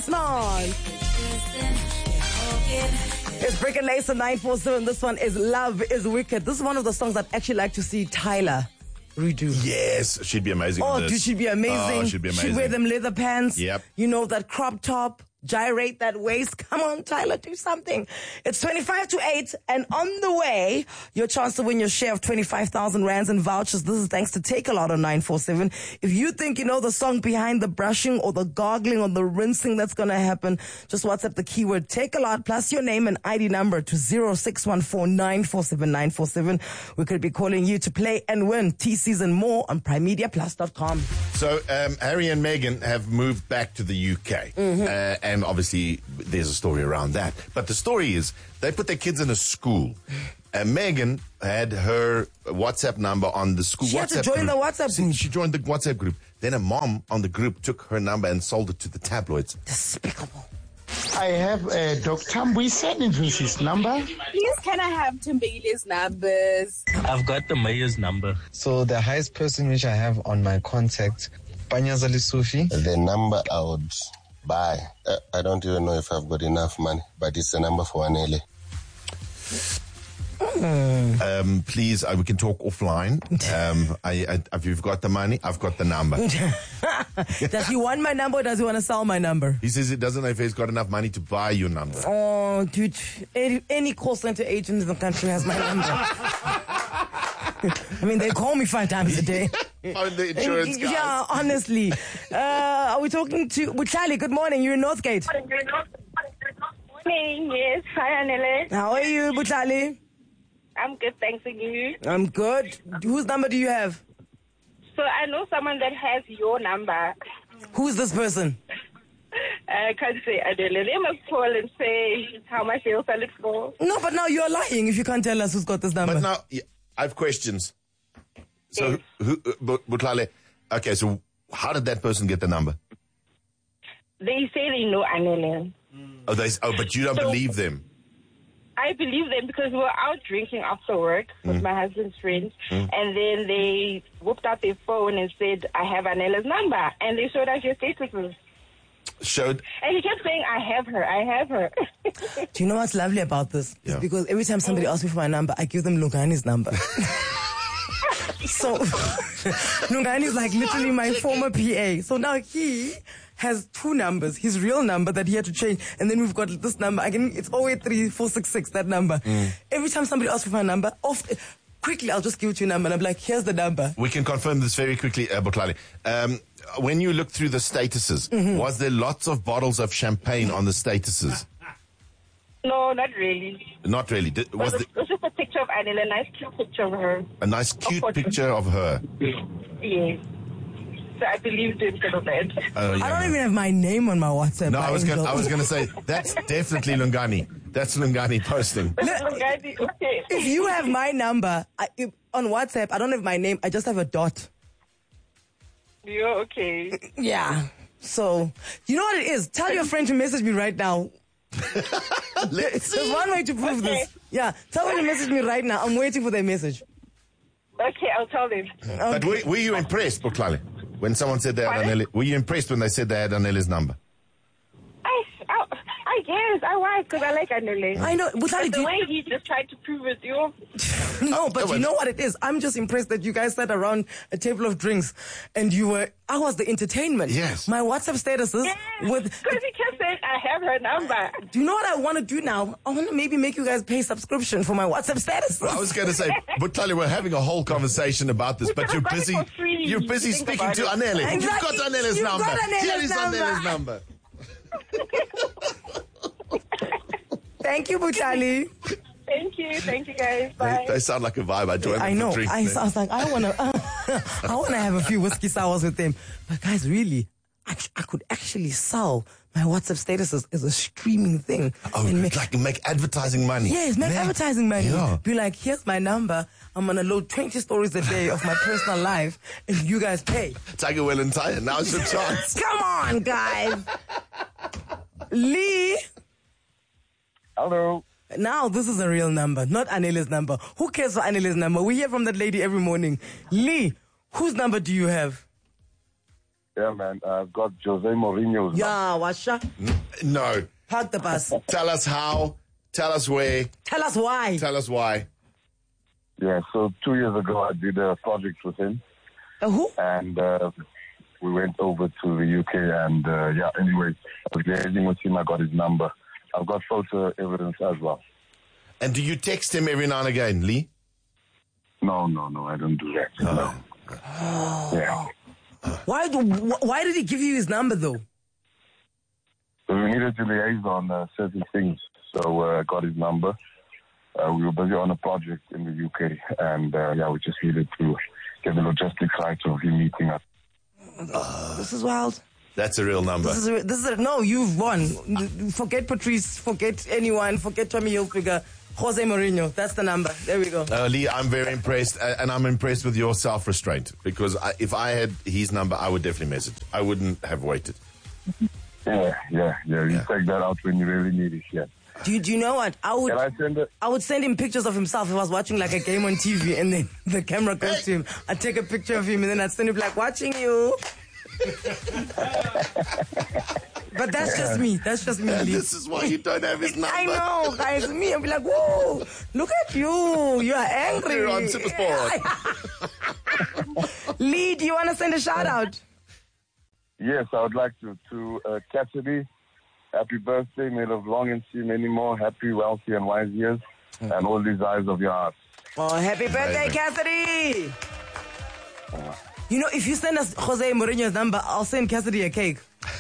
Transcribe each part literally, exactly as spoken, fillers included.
nice man. It's Brick and Lace at nine four seven. This one is Love is Wicked. This is one of the songs I'd actually like to see Tyler redo. Yes, she'd be amazing. Oh, with this. dude, she'd be amazing. Oh, she'd be amazing. She'd wear them leather pants. Yep. You know, that crop top. Gyrate that waist. Come on, Tyler, do something. It's twenty-five to eight, and on the way, your chance to win your share of twenty-five thousand rands in vouchers. This is thanks to Take A Lot on nine four seven. If you think you know the song behind the brushing or the gargling or the rinsing that's going to happen, just WhatsApp the keyword Take A Lot plus your name and I D number to zero six one four nine four seven nine four seven. We could be calling you to play and win T Season more on prime media plus dot com. So, um, Harry and Meghan have moved back to the U K. Mm-hmm. Uh, and obviously, there's a story around that. But the story is, they put their kids in a school. And Meghan had her WhatsApp number on the school she WhatsApp had to join group. the WhatsApp group. She joined the WhatsApp group. Then a mom on the group took her number and sold it to the tabloids. Despicable. I have uh, Doctor Mbuyiseni's number. Please, can I have Tumbegile's numbers? I've got the mayor's number. So the highest person which I have on my contact, Panyazali Sufi. The number I would buy, uh, I don't even know if I've got enough money, but it's a number for Anele. Mm. Um, please, uh, we can talk offline. Um, I, I, if you've got the money, I've got the number. Does he want my number or does he want to sell my number? He says he doesn't know if he's got enough money to buy your number. Oh, dude. Any, any call center agent in the country has my number. I mean, they call me five times a day. On the insurance guys. Yeah, honestly. Uh, are we talking to Buchali? Good morning. You're in Northgate. Morning, yes. Hi, Anele. How are you, Buchali? I'm good, thanks, and you? I'm good. Whose number do you have? So I know someone that has your number. Who's this person? I can't say Adele. They must call and say how much they'll sell it for. No, but now you're lying if you can't tell us who's got this number. But now, yeah, I have questions. So, Yes. who, uh, Butlale, okay, so how did that person get the number? They say they know Anele. Oh, they, oh, but you don't So- believe them. I believe them because we were out drinking after work with Mm. my husband's friends, and then they whipped out their phone and said, I have Anela's number, and they showed us your statuses. Showed. And he kept saying, I have her, I have her. Do you know what's lovely about this? Yeah. It's because every time somebody asks me for my number, I give them Lungani's number. So, Lungani is like literally my former P A. So now he has two numbers. His real number that he had to change. And then we've got this number. Again, it's oh eight three four six six, that number. Mm. Every time somebody asks for my number, often, quickly I'll just give it to your number. And I'm like, here's the number. We can confirm this very quickly, uh, Butlale. Um, when you look through the statuses, Mm-hmm. was there lots of bottles of champagne on the statuses? No, not really. Not really. Did, was It was, there it was just a picture of Anela, a nice cute picture of her. a nice, cute course. picture of her? Yes. So I believed him because of that. Oh, yeah. I don't even have my name on my WhatsApp. No, my I was angel. gonna, I was going to say, that's definitely Lungani. That's Lungani posting. Okay. If you have my number I, if, on WhatsApp, I don't have my name. I just have a dot. You're okay. Yeah. So, you know what it is? Tell your friend to message me right now. Let's There's one way to prove Okay. this. Yeah. Tell them to message me right now. I'm waiting for their message. Okay, I'll tell them. But were, were you impressed, Butlale, when someone said they had Pardon? Anele? Were you impressed when they said they had Anele's number? I, I, I guess I was because I like Anele. I know. Butlali, But do the way you, he just tried to prove it, you know. no, but Oh, you but- know what it is? I'm just impressed that you guys sat around a table of drinks and you were, I was the entertainment. Yes. My WhatsApp statuses with, Because he kept saying, I have her number. do you know what I want to do now? I want to maybe make you guys pay subscription for my WhatsApp statuses. I was going to say, Butlale, we're having a whole conversation about this, We but could you're have got it busy. for free. You're busy Think speaking about to it. Anele. You've Exactly. got Anele's You've number. got Anele's Here is number. Anele's number. Thank you, Butlali. Thank you. Thank you, guys. They, Bye. they sound like a vibe. I joined them I know. for drinks I, there. I was like, I want to, I want to have a few whiskey sours with them. But guys, really, I, I could actually sell my WhatsApp statuses as a streaming thing. Oh, and make, like make advertising money. yes, make Man. advertising money. Yeah. Be like, here's my number. I'm gonna load twenty stories a day of my personal life, and you guys pay. Tiger Well and Tire. Now's your chance. Come on, guys. Lee. Hello. Now this is a real number, not Anele's number. Who cares for Anele's number? We hear from that lady every morning. Lee, whose number do you have? Yeah, man. I've got Jose Mourinho's Yeah, Washa. No. Park the bus. Tell us how. Tell us where. Tell us why. Tell us why. Yeah, so two years ago I did a project with him. Uh, who? And uh, we went over to the U K and, uh, yeah, anyway, I was liaising with him. I got his number. I've got photo evidence as well. And do you text him every now and again, Lee? No, no, no, I don't do that. No. Yeah. Why, do, why did he give you his number, though? So we needed to liaise on uh, certain things. So uh, I got his number. Uh, we were busy on a project in the U K. And, uh, yeah, we just needed to get the logistics right of him meeting us. Uh, this is wild. That's a real number. This is a, this is a, no, you've won. Forget Patrice, forget anyone, forget Tommy Hilfiger. Jose Mourinho, that's the number. There we go. Uh, Lee, I'm very impressed, uh, and I'm impressed with your self-restraint, because I, if I had his number, I would definitely message. I wouldn't have waited. Yeah, yeah, yeah. You Yeah. take that out when you really need it, yeah. Do you, do you know what? I would Can I send it? I would send him pictures of himself if I was watching like a game on T V and then the camera goes to him. I'd take a picture of him and then I'd send him like, watching you. But that's just me. That's just me. And Lee. this is why you don't have his number. I know, guys. Me, I'll be like, whoa, look at you. You are angry. You're on Supersport. Lee, do you want to send a shout out? Yes, I would like to. To uh, Cassidy, happy birthday. May live long and see many more happy, wealthy, and wise years, and all desires of your heart. Oh, happy birthday, Amen. Cassidy. You know, if you send us Jose Mourinho's number, I'll send Cassidy a cake.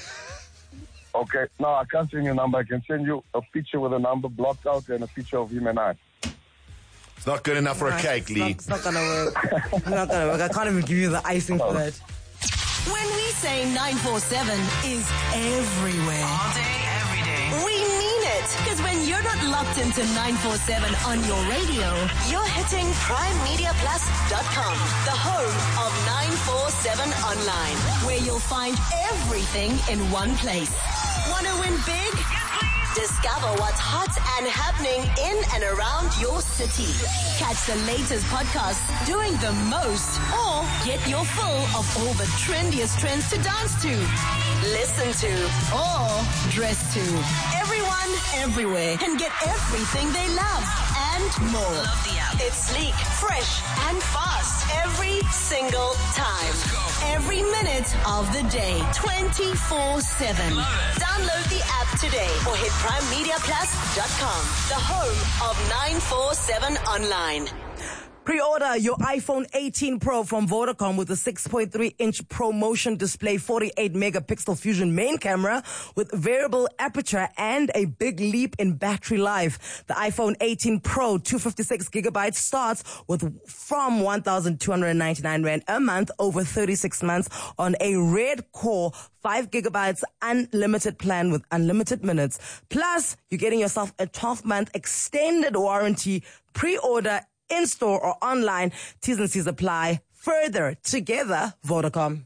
Okay, no, I can't send you a number. I can send you a picture with a number blocked out and a picture of him and I. It's not good enough for a cake, it's Lee. Not, it's not gonna work. It's not gonna work. I can't even give you the icing for that. When we say nine four seven is everywhere. All day, every day. We mean it. Because when you're not locked into nine four seven on your radio, you're hitting prime media plus dot com, the home of nine four seven online, where you'll find everything in one place. Want to win big? Discover what's hot and happening in and around your city. Catch the latest podcasts doing the most, or get your fill of all the trendiest trends to dance to, listen to, or dress to. Everyone, everywhere can get everything they love and more. Love the app. It's sleek, fresh, and fast every single time. Every minute of the day, twenty-four seven. Download the app today or hit prime media plus dot com, the home of nine four seven online. Pre-order your iPhone eighteen Pro from Vodacom with a six point three inch ProMotion display, forty-eight megapixel fusion main camera with variable aperture and a big leap in battery life. The iPhone eighteen Pro two hundred fifty-six gigabytes starts with from one thousand two hundred ninety-nine rand a month over thirty-six months on a Red Core five gigabytes unlimited plan with unlimited minutes. Plus, you're getting yourself a twelve month extended warranty. Pre-order in-store or online. T's and C's apply. Further, together, Vodacom.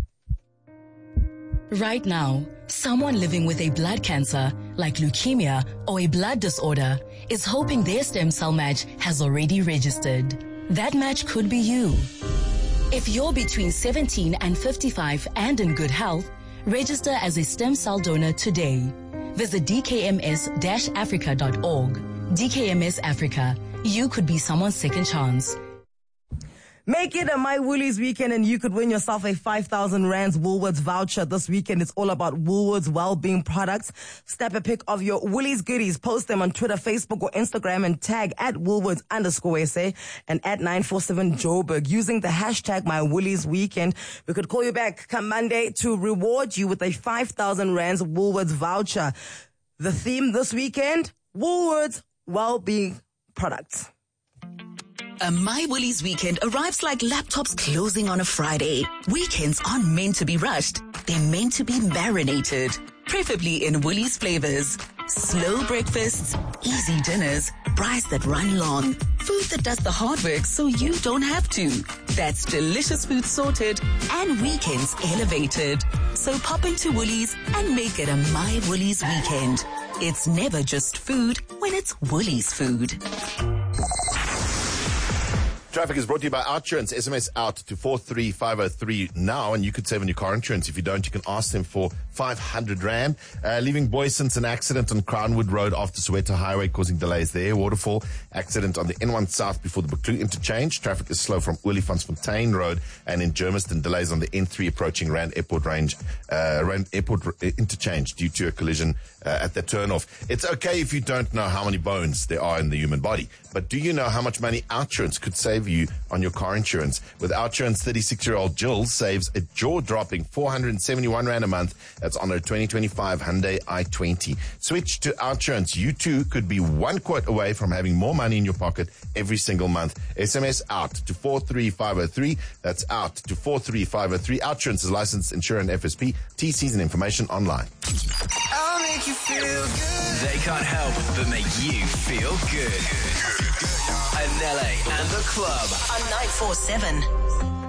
Right now, someone living with a blood cancer, like leukemia or a blood disorder, is hoping their stem cell match has already registered. That match could be you. If you're between seventeen and fifty-five and in good health, register as a stem cell donor today. Visit d k m s dash africa dot org. D K M S Africa. You could be someone's second chance. Make it a My Woolies weekend and you could win yourself a five thousand rands Woolworths voucher. This weekend it's all about Woolworths well-being products. Snap a pic of your Woolies goodies. Post them on Twitter, Facebook or Instagram and tag at Woolworths underscore S A and at nine four seven Joburg using the hashtag My Woolies weekend. We could call you back come Monday to reward you with a five thousand rands Woolworths voucher. The theme this weekend, Woolworths well-being products. A My Woolies weekend arrives like laptops closing on a Friday. Weekends aren't meant to be rushed. They're meant to be marinated, preferably in Woolies flavors. Slow breakfasts, easy dinners, fries that run long, food that does the hard work so you don't have to. That's delicious food sorted and weekends elevated. So pop into Woolies and make it a My Woolies weekend. It's never just food when it's Woolies food. Traffic is brought to you by Outsurance. S M S out to four three five oh three now, and you could save on your car insurance. If you don't, you can ask them for five hundred rand. Uh, leaving Boyson's an accident on Crownwood Road after Soweto Highway causing delays there. Waterfall accident on the N one South before the Buccleuch interchange. Traffic is slow from Olifantsfontein Road and in Germiston. Delays on the N three approaching Rand Airport Range, uh, Rand Airport r- interchange due to a collision uh, at the turnoff. It's okay if you don't know how many bones there are in the human body, but do you know how much money Outsurance could save you on your car insurance? With Outsurance, thirty-six-year-old Jill saves a jaw-dropping four hundred seventy-one rand a month. That's on her twenty twenty-five Hyundai i twenty. Switch to Outsurance. You too could be one quote away from having more money in your pocket every single month. S M S out to four three five oh three. That's out to four three five oh three. Outsurance is licensed, insurer, and F S P. T Cs and information online. I'll make you feel good. They can't help but make you feel good. Anele and the Club on nine four seven.